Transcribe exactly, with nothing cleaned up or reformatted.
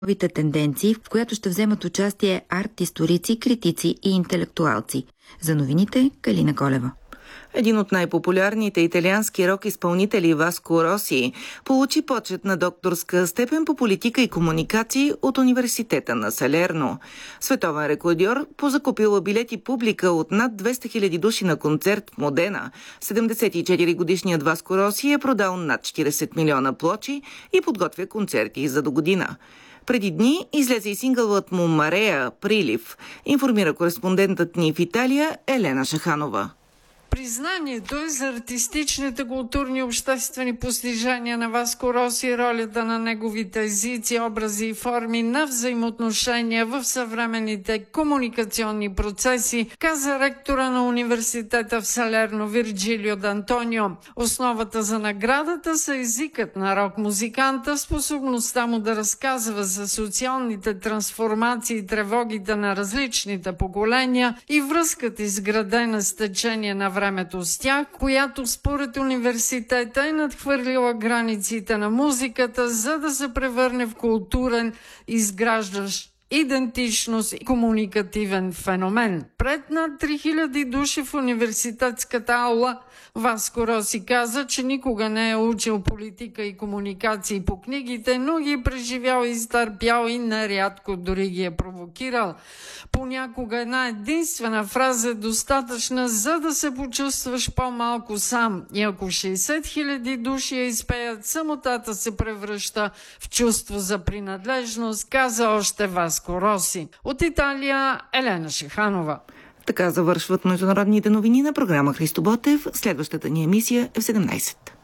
новите тенденции, в която ще вземат участие арт-историци, критици и интелектуалци. За новините – Калина Колева. Един от най-популярните италиански рок-изпълнители Васко Роси получи почетна докторска степен по политика и комуникации от Университета на Салерно. Световен рекордьор позакупила билети публика от над двеста хиляди души на концерт в Модена. седемдесет и четири годишният Васко Роси е продал над четиридесет милиона плочи и подготвя концерти за до година. Преди дни излезе и сингълът му «Марея. Прилив», информира кореспондентът ни в Италия Елена Шаханова. Признанието е за артистичните, културни и обществени постижения на Васко Роси и ролята на неговите езици, образи и форми на взаимоотношения в съвременните комуникационни процеси, каза ректора на университета в Салерно Вирджилио Д'Антонио. Основата за наградата са езикът на рок-музиканта, способността му да разказва за социалните трансформации и тревогите на различните поколения и връзката, изградена с течение на времето с тях, която според университета е надхвърлила границите на музиката, за да се превърне в културен, изграждащ идентичност и комуникативен феномен. Пред над три хиляди души в университетската аула Васко Роси каза, че никога не е учил политика и комуникации по книгите, но ги е преживял и изтърпял и нарядко дори ги е провокирал. Понякога една единствена фраза е достатъчна, за да се почувстваш по-малко сам. И ако шейсет хиляди души я изпеят, самотата се превръща в чувство за принадлежност, каза още Васко Роси. От Италия Елена Шиханова. Така завършват международните новини на програма Христо Ботев. Следващата ни емисия е в седемнайсет.